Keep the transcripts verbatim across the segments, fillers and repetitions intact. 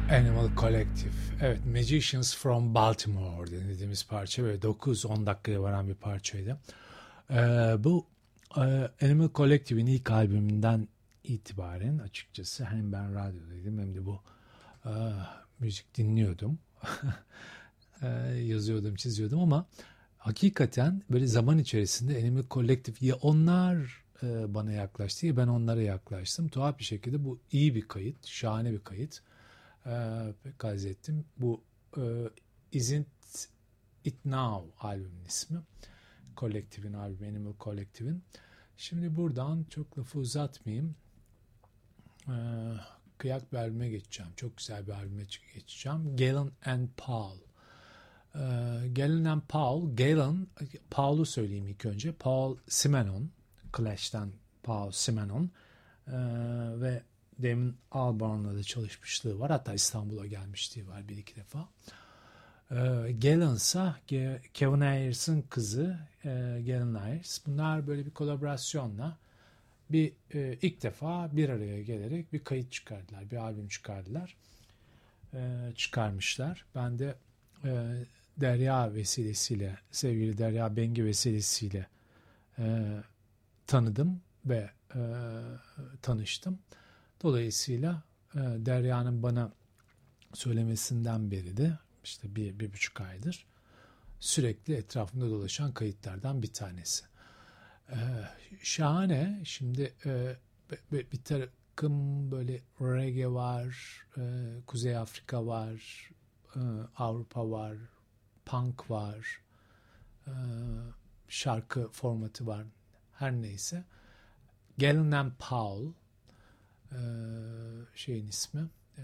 Animal Collective. Evet, Magicians from Baltimore dediğimiz parça böyle dokuz on dakikaya varan bir parçaydı. Ee, bu e, Animal Collective'in ilk albümünden itibaren açıkçası hem ben radyodaydım hem de bu e, müzik dinliyordum. e, yazıyordum, çiziyordum ama hakikaten böyle zaman içerisinde Animal Collective ya onlar e, bana yaklaştı ya ben onlara yaklaştım. Tuhaf bir şekilde bu iyi bir kayıt, şahane bir kayıt. Ee, kaydettim. Bu e, Isn't It Now albümün ismi. Collective'in albümü, Animal Collective'in. Şimdi buradan çok lafı uzatmayayım. Ee, kıyak bir albüme geçeceğim. Çok güzel bir albüme geçeceğim. Galen and Paul. Ee, Galen and Paul. Galen, Paul'u söyleyeyim ilk önce. Paul Simonon. Clash'ten Paul Simonon. Ee, ve Damon Albarn'la da çalışmışlığı var. Hatta İstanbul'a gelmişliği var bir iki defa. Ee, Galen ise Kevin Ayers'ın kızı e, Galen Ayers. Bunlar böyle bir kolaborasyonla bir e, ilk defa bir araya gelerek bir kayıt çıkardılar. Bir albüm çıkardılar. E, çıkarmışlar. Ben de e, Derya vesilesiyle, sevgili Derya Bengi vesilesiyle e, tanıdım ve e, tanıştım. Dolayısıyla e, Derya'nın bana söylemesinden beri de işte bir, bir buçuk aydır sürekli etrafımda dolaşan kayıtlardan bir tanesi. E, şahane. Şimdi e, bir takım böyle reggae var, e, Kuzey Afrika var, e, Avrupa var, punk var, e, şarkı formatı var. Her neyse. Galen and Paul Ee, şeyin ismi e,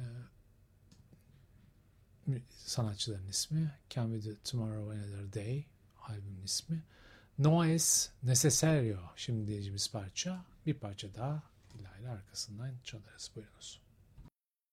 sanatçıların ismi Can We Do Tomorrow Another Day albümün ismi. No es necesario şimdi diyeceğimiz parça, bir parça daha ileride arkasından çalarız. Buyurunuz.